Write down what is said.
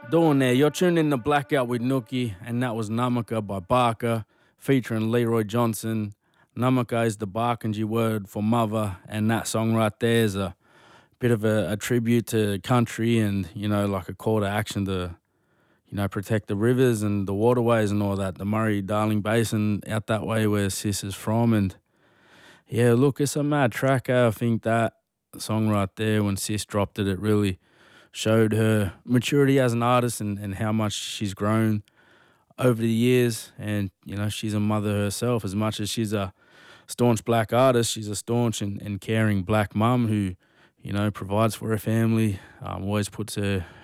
Doing there, you're tuned in to Blackout with Nookie, and that was Namaka by Barker, featuring Leroy Johnson. Namaka is the Barkindji word for mother, and that song right there is a bit of a tribute to country and, like a call to action to, protect the rivers and the waterways and all that, the Murray-Darling Basin out that way where Sis is from. And yeah, look, it's a mad track. I think that song right there, when Sis dropped it, it really showed her maturity as an artist and how much she's grown over the years. And, she's a mother herself. As much as she's a staunch black artist, she's a staunch and caring black mum who, provides for her family, always puts her